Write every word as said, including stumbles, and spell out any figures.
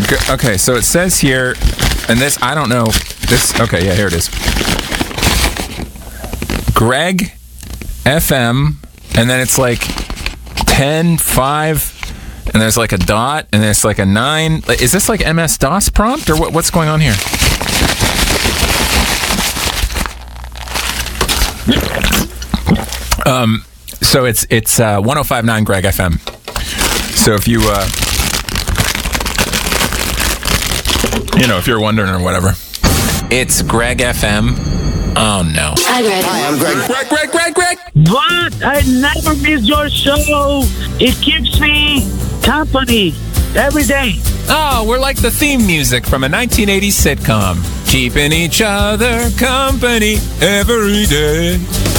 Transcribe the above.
Okay, so it says here, and this, I don't know. This, okay, yeah, here it is. Greg F M, and then it's like ten, five, and there's like a dot, and there's like a nine. Is this like M S DOS prompt, or what, what's going on here? Um, so it's it's uh, one oh five point nine Greg F M. So if you, uh, you know, if you're wondering or whatever, it's Greg F M. Oh no! Hi, Greg. Hi, I'm Greg. Greg, Greg, Greg, Greg. What? I never miss your show. It keeps me company every day. Oh, we're like the theme music from a nineteen eighties sitcom. Keeping each other company every day.